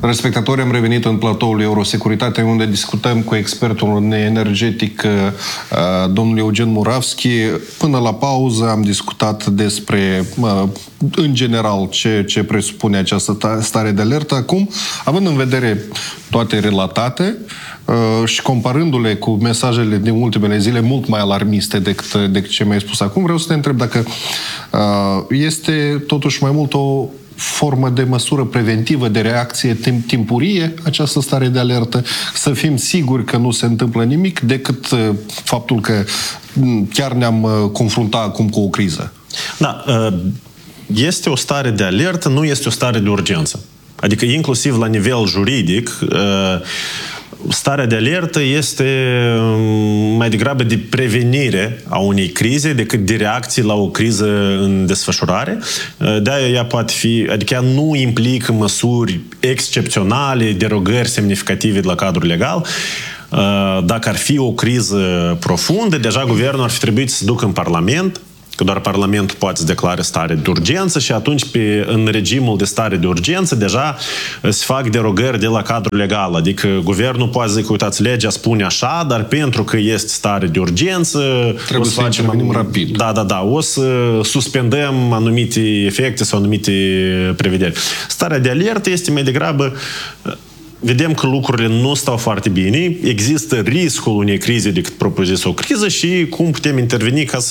Respectatori, am revenit în platoul Eurosecuritate, unde discutăm cu expertul energetic, domnul Eugen Muravski. Până la pauză am discutat despre, în general, ce presupune această stare de alertă. Acum, având în vedere toate relatate și comparându-le cu mesajele din ultimele zile mult mai alarmiste decât ce mi-ai spus acum, vreau să te întreb dacă este totuși mai mult o formă de măsură preventivă, de reacție timpurie, această stare de alertă, să fim siguri că nu se întâmplă nimic, decât faptul că chiar ne-am confruntat acum cu o criză. Da, este o stare de alertă, nu este o stare de urgență. Adică inclusiv la nivel juridic, starea de alertă este mai degrabă de prevenire a unei crize decât de reacție la o criză în desfășurare. De-aia ea poate fi, adică ea nu implică măsuri excepționale, derogări semnificative de la cadrul legal. Dacă ar fi o criză profundă, deja guvernul ar fi trebuit să se ducă în Parlament, că doar Parlamentul poate să declare stare de urgență și atunci în regimul de stare de urgență deja se fac derogări de la cadrul legal. Adică guvernul poate să zică, uitați, legea spune așa, dar pentru că este stare de urgență trebuie să facem rapid. Da. O să suspendăm anumite efecte sau anumite prevederi. Starea de alertă este mai degrabă, vedem că lucrurile nu stau foarte bine, există riscul unei crize decât propriu-zis o criză și cum putem interveni ca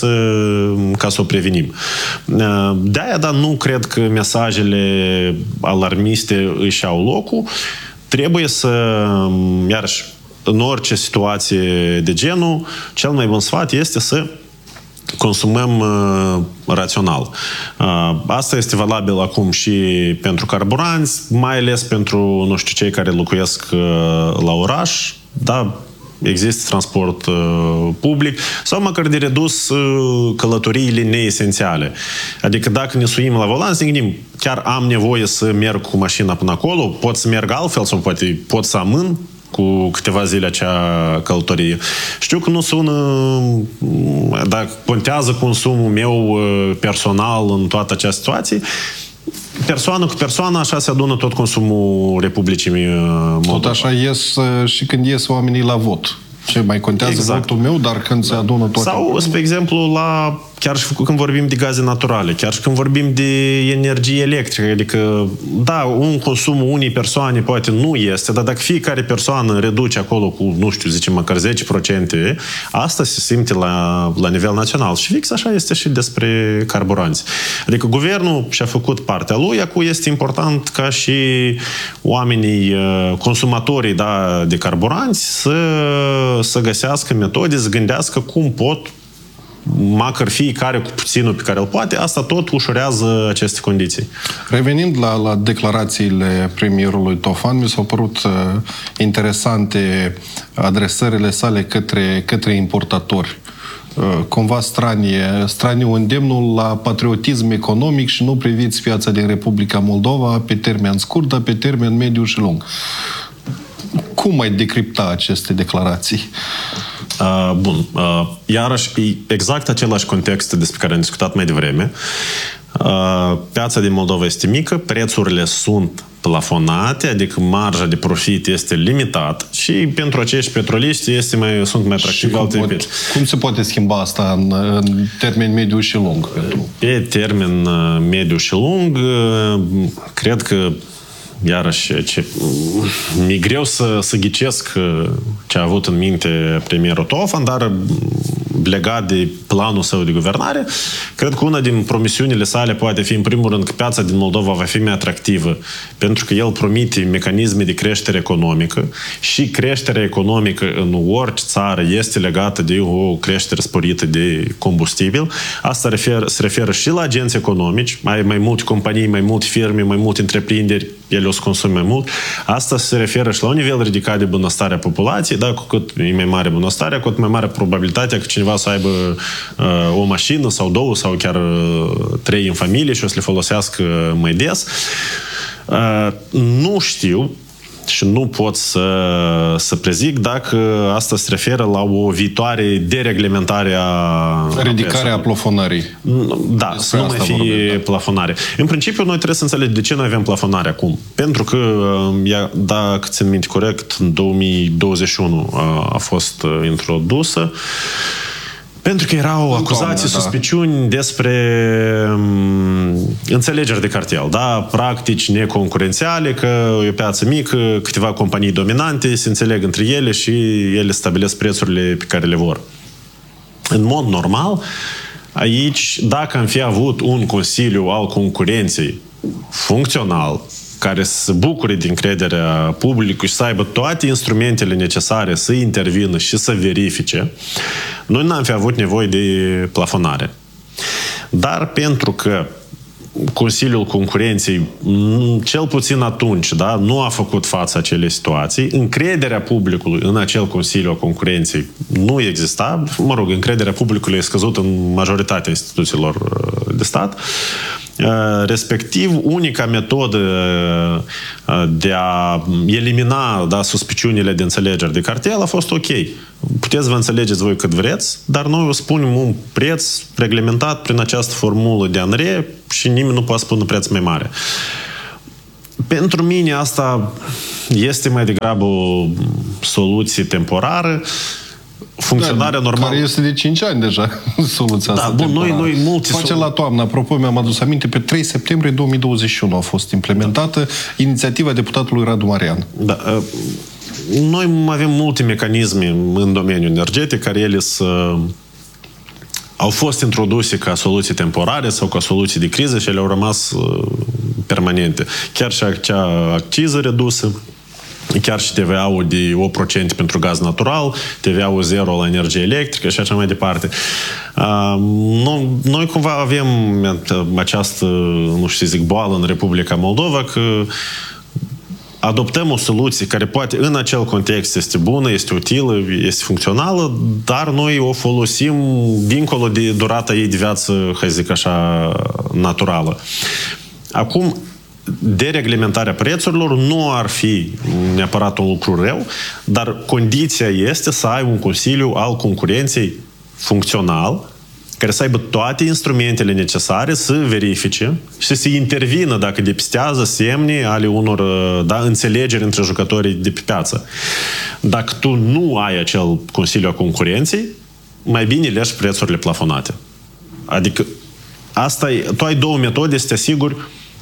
să o prevenim. De-aia, dar nu cred că mesajele alarmiste își au locul. Trebuie să, iarăși, în orice situație de genul, cel mai bun sfat este să consumăm rațional. Asta este valabil acum și pentru carburanți, mai ales pentru, nu știu, cei care locuiesc la oraș, da, există transport public, sau măcar de redus călătoriile neesențiale. Adică dacă ne suim la volan, să ne gândim, chiar am nevoie să merg cu mașina până acolo, pot să merg altfel sau poate pot să amân cu câteva zile acea călătorie. Știu că nu sună, dar contează consumul meu personal în toată această situație. Persoană cu persoană, așa se adună tot consumul Republicii Moldova. Tot așa ies și când ies oamenii la vot. Ce mai contează votul meu, dar când se adună toate... Sau, spre exemplu, chiar și când vorbim de gaze naturale, chiar și când vorbim de energie electrică, adică, da, un consum unei persoane poate nu este, dar dacă fiecare persoană reduce acolo cu, nu știu, zicem măcar 10%, asta se simte la nivel național. Și fix așa este și despre carburanți. Adică guvernul și-a făcut partea lui, acum este important ca și oamenii, consumatorii, da, de carburanți să găsească metode, să gândească cum pot, măcar fiecare cu puținul pe care îl poate, asta tot ușurează aceste condiții. Revenind la declarațiile premierului Tofan, mi s-au părut interesante adresările sale către importatori. Cumva straniu îndemnul la patriotism economic și nu priviți piața din Republica Moldova pe termen scurt, dar pe termen mediu și lung. Cum ai decripta aceste declarații? Bun. Iarăși, exact același context despre care am discutat mai devreme. Piața din Moldova este mică, prețurile sunt plafonate, adică marja de profit este limitată și pentru acești petroliști sunt mai atractive alte piețe. Cum se poate schimba asta în termen mediu și lung? Pe termen mediu și lung, cred că iarăși, mi-e greu să ghicesc ce a avut în minte premierul Tofan, dar legat de planul său de guvernare, cred că una din promisiunile sale poate fi, în primul rând, că piața din Moldova va fi mai atractivă, pentru că el promite mecanisme de creștere economică și creșterea economică în orice țară este legată de o creștere sporită de combustibil. Asta se referă și la agenți economici, mai multe companii, mai multe firme, mai multe întreprinderi, ele o să consume mai mult. Asta se referă și la un nivel ridicat de bunăstare a populației, da? Cu cât e mai mare bunăstarea, cu cât mai mare probabilitatea că cineva să aibă o mașină sau două sau chiar 3 în familie și o să le folosească mai des. Nu știu și nu pot să prezic dacă asta se referă la o viitoare dereglementare a ridicarea plafonării. Da, să nu mai fie plafonare. În principiu, noi trebuie să înțelegem de ce noi avem plafonare acum. Pentru că, dacă țin minte corect, în 2021 a fost introdusă. Pentru că erau acuzații, suspiciuni despre înțelegeri de cartel, da? Practici neconcurențiale, că e o piață mică, câteva companii dominante se înțeleg între ele și ele stabilesc prețurile pe care le vor. În mod normal, aici, dacă am fi avut un Consiliu al Concurenței funcțional, care să bucure din încrederea publicului și să aibă toate instrumentele necesare să intervină și să verifice, noi n-am fi avut nevoie de plafonare. Dar pentru că Consiliul Concurenței, cel puțin atunci, da, nu a făcut față acelei situații, încrederea publicului în acel Consiliu al Concurenței nu exista, mă rog, încrederea publicului e scăzută în majoritatea instituțiilor de stat, respectiv, unica metodă de a elimina, da, suspiciunile de înțelegeri de cartel a fost ok. Puteți vă înțelegeți voi cât vreți, dar noi vă spunem un preț reglementat prin această formulă de ANRE și nimeni nu poate spune preț mai mare. Pentru mine asta este mai degrabă o soluție temporară. Funcționarea normală. Care este de 5 ani deja, soluția asta temporară. Noi face la toamnă. Apropo, mi-am adus aminte, pe 3 septembrie 2021 a fost implementată inițiativa deputatului Radu Marian. Da. Noi avem multe mecanisme în domeniul energetic care ele au fost introduse ca soluții temporare sau ca soluții de criză și ele au rămas permanente. Chiar și acea acciză redusă, chiar și TVA-ul de 8% pentru gaz natural, TVA-ul 0 la energie electrică și așa mai departe. Noi cumva avem această, nu știu să zic, boală în Republica Moldova că adoptăm o soluție care poate în acel context este bună, este utilă, este funcțională, dar noi o folosim dincolo de durata ei de viață, hai să zic așa, naturală. Acum, dereglementarea prețurilor nu ar fi neapărat un lucru rău, dar condiția este să ai un Consiliu al Concurenței funcțional, care să aibă toate instrumentele necesare să verifice și să intervină dacă depistează semne ale unor înțelegeri între jucătorii de pe piață. Dacă tu nu ai acel Consiliu al Concurenței, mai bine leși prețurile plafonate. Adică tu ai două metode să te asiguri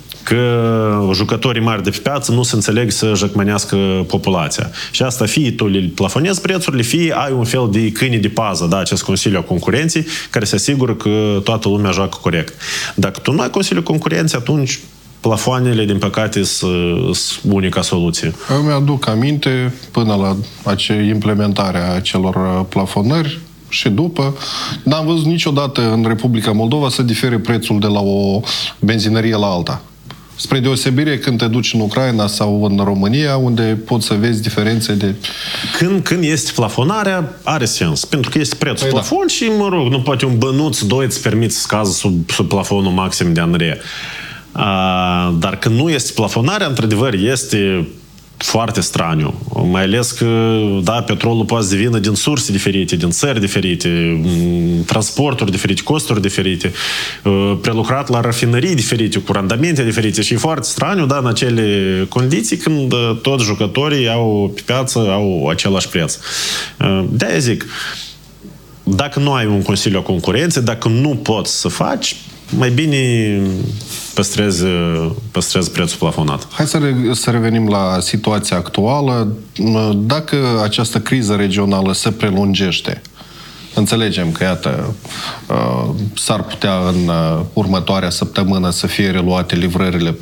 că jucătorii mari de pe piață nu se înțeleg să jăcmănească populația. Și asta fie tu le plafonezi prețurile, fie ai un fel de câine de pază, da, acest Consiliu al Concurenței, care se asigură că toată lumea joacă corect. Dacă tu nu ai Consiliul Concurenței, atunci plafoanele, din păcate, sunt unica soluție. Eu mi-aduc aminte, până la implementarea acelor plafonări, și după, n-am văzut niciodată în Republica Moldova să difere prețul de la o benzinărie la alta. Spre deosebire când te duci în Ucraina sau în România, unde poți să vezi diferențe de... Când este plafonarea, are sens. Pentru că este prețul plafon și, mă rog, nu poate un bănuț, doi îți permit să scază sub plafonul maxim de ANRE. Dar când nu este plafonarea, într-adevăr, este foarte straniu. Mai ales că, da, petrolul poate să devină din surse diferite, din țări diferite, transporturi diferite, costuri diferite, prelucrat la rafinării diferite, cu randamente diferite și e foarte straniu, da, în acele condiții când toți jucătorii pe piață au același preț. De-aia zic, dacă nu ai un Consiliu al Concurenței, dacă nu poți să faci, mai bine păstrezi prețul plafonat. Hai să revenim la situația actuală. Dacă această criză regională se prelungește, înțelegem că, iată, s-ar putea în următoarea săptămână să fie reluate livrările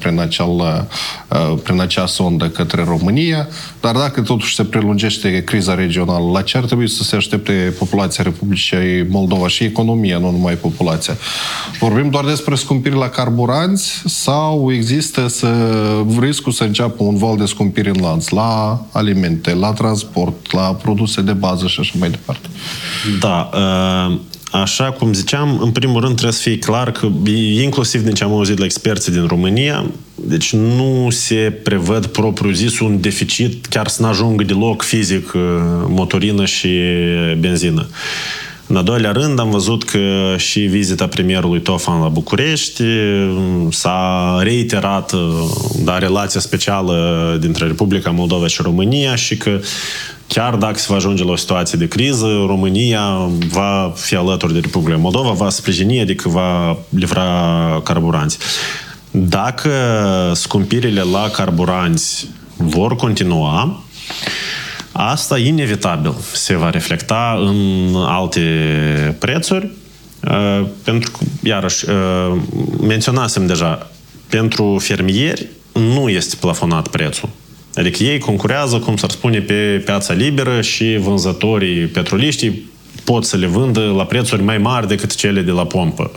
prin acea sondă către România, dar dacă totuși se prelungește criza regională, la ce ar trebui să se aștepte populația Republicii Moldova și economia, nu numai populația? Vorbim doar despre scumpiri la carburanți sau există riscul să înceapă un val de scumpiri în lanț la alimente, la transport, la produse de bază și așa mai departe? Da. așa cum ziceam, în primul rând trebuie să fie clar că, inclusiv din ce am auzit la experții din România, deci nu se prevăd propriu-zis un deficit, chiar să n-ajungă deloc fizic motorină și benzină. În al doilea rând, am văzut că și vizita premierului Tofan la București s-a reiterat relația specială dintre Republica Moldova și România și că chiar dacă se va ajunge la o situație de criză, România va fi alături de Republica Moldova, va sprijini, adică va livra carburanți. Dacă scumpirile la carburanți vor continua, asta inevitabil se va reflecta în alte prețuri, pentru că, iarăși, menționasem deja, pentru fermieri nu este plafonat prețul. Adică ei concurează, cum s-ar spune, pe piața liberă și vânzătorii petroliștii pot să le vândă la prețuri mai mari decât cele de la pompă,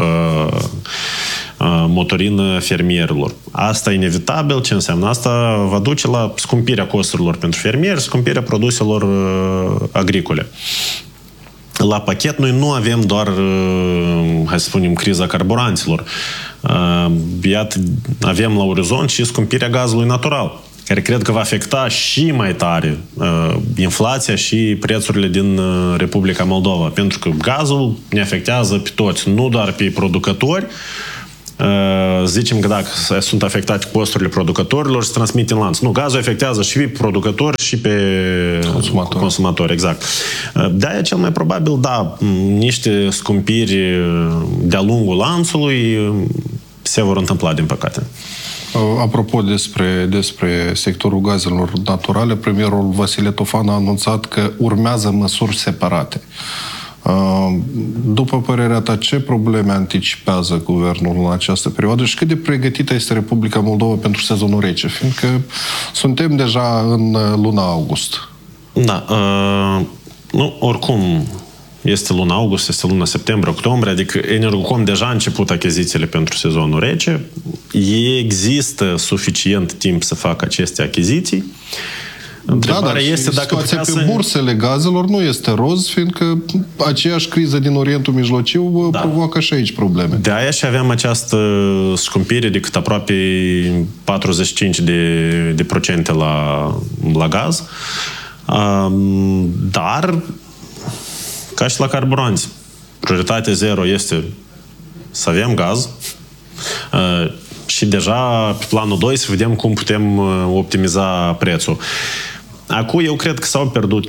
motorină fermierilor. Asta inevitabil. Ce înseamnă? Asta va duce la scumpirea costurilor pentru fermieri, scumpirea produselor agricole. La pachet noi nu avem doar, hai să spunem, criza carburanților. Iată, avem la orizont și scumpirea gazului natural, care cred că va afecta și mai tare inflația și prețurile din Republica Moldova. Pentru că gazul ne afectează pe toți, nu doar pe producători. Zicem că dacă sunt afectate costurile producătorilor, se transmit în lanț. Nu, gazul afectează și pe producători și pe consumatori. Exact. De-aia cel mai probabil, da, niște scumpiri de-a lungul lanțului se vor întâmpla, din păcate. Apropo despre sectorul gazelor naturale, premierul Vasile Tofan a anunțat că urmează măsuri separate. După părerea ta, ce probleme anticipează guvernul în această perioadă și cât de pregătită este Republica Moldova pentru sezonul rece? Fiindcă suntem deja în luna august. Da. Nu, oricum este luna august, este luna septembrie-octombrie, adică Energocom deja a început achizițiile pentru sezonul rece. Există suficient timp să facă aceste achiziții. Întrebarea este dacă situația pe bursele gazelor nu este roz, fiindcă aceeași criză din Orientul Mijlociu provoacă și aici probleme. De aia și aveam această scumpire de cât aproape 45% la gaz. Dar, ca și la carburanți, prioritatea zero este să avem gaz și deja pe planul 2 să vedem cum putem optimiza prețul. Acum eu cred că s-au pierdut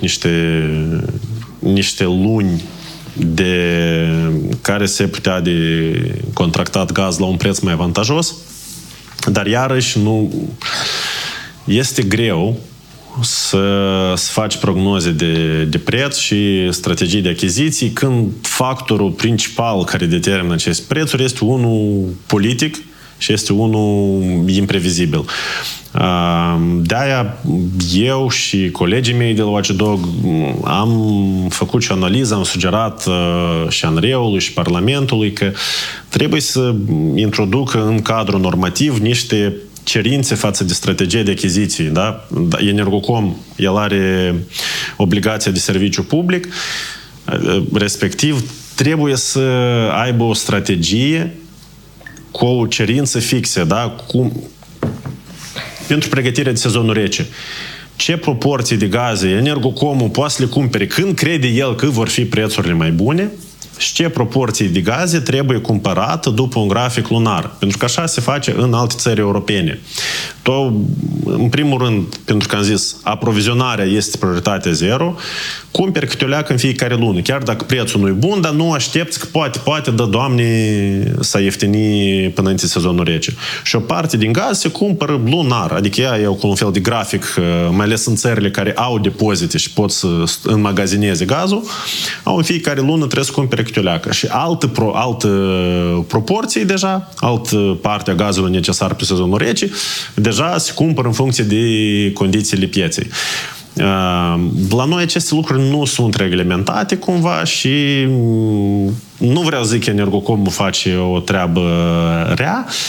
niște luni de care se putea de contractat gaz la un preț mai avantajos, dar iarăși nu este greu să faci prognoze de preț și strategii de achiziții când factorul principal care determină aceste prețuri este unul politic și este unul imprevizibil. De-aia eu și colegii mei de la Watchdog am făcut și o analiză, am sugerat și ANRE-ului și Parlamentului că trebuie să introducă în cadrul normativ niște cerințe față de strategie de achiziții. Da? Energocom, el are obligația de serviciu public, respectiv trebuie să aibă o strategie cu o cerință fixă, da? Pentru pregătirea de sezonul rece. Ce proporții de gaze Energocomul poate să le cumpere când crede el că vor fi prețurile mai bune și ce proporții de gaze trebuie cumpărată după un grafic lunar. Pentru că așa se face în alte țări europene. În primul rând, pentru că am zis, aprovizionarea este prioritatea zero, cumperi câte o leacă în fiecare lună. Chiar dacă prețul nu e bun, dar nu aștepți că poate, dă Doamne, să ieftini până în sezonul rece. Și o parte din gaz se cumpără lunar. Adică ea e cu un fel de grafic, mai ales în țările care au depozite și pot să înmagazineze gazul, au în fiecare lună trebuie să cumpere câte o leacă. Și altă proporție deja, altă parte a gazului necesar pe sezonul rece, deja se cumpără în funcție de condițiile pieței. La noi aceste lucruri nu sunt reglementate cumva și nu vreau să zic că Energocomul face o treabă rea,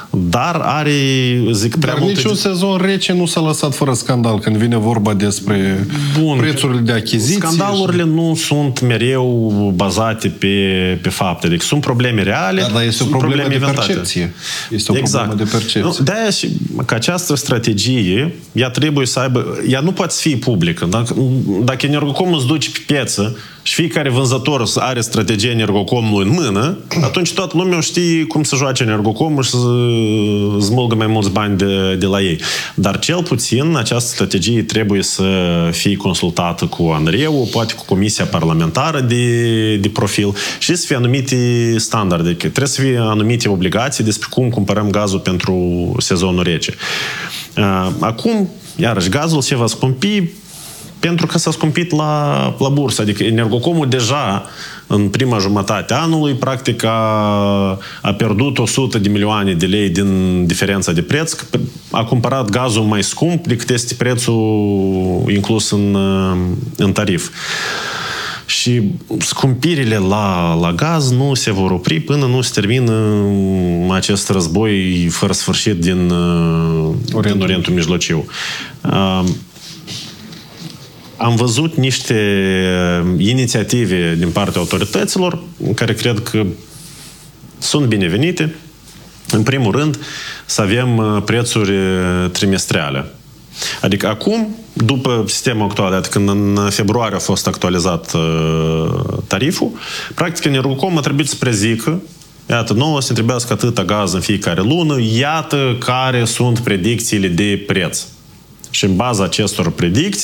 dar are, zic, prea Dar multe... niciun sezon rece nu s-a lăsat fără scandal când vine vorba despre prețurile de achiziție. Scandalurile nu sunt mereu bazate pe fapte. Deci sunt probleme reale, dar este o problemă de percepție. Este o problemă de percepție. De-aia și că această strategie, ea trebuie să aibă... Ea nu poate fi publică. Dacă Energocom îți duce pe piață și fiecare vânzător are strategia Energocomului în mână, atunci toată lumea știe cum să joace Energocomul și să smulgă mai mulți bani de la ei. Dar cel puțin această strategie trebuie să fie consultată cu ANRE-ul, poate cu Comisia Parlamentară de profil și să fie anumite standarde. Trebuie să fie anumite obligații despre cum cumpărăm gazul pentru sezonul rece. Acum, iarăși, gazul se va scumpi pentru că s-a scumpit la bursă. Adică Energocomul deja în prima jumătate a anului practic a pierdut 100 de milioane de lei din diferența de preț. A cumpărat gazul mai scump decât este prețul inclus în tarif. Și scumpirile la gaz nu se vor opri până nu se termină acest război fără sfârșit din Orientul Mijlociu. Am văzut niște inițiative din partea autorităților care cred că sunt binevenite. În primul rând, să avem prețuri trimestriale. Adică acum, după sistemul actual, adică când în februarie a fost actualizat tariful, practic Energocom a trebuit să prezică, iată, nouă se trebuiască atâta gaz în fiecare lună, iată care sunt predicțiile de preț. Și în baza acestor predicții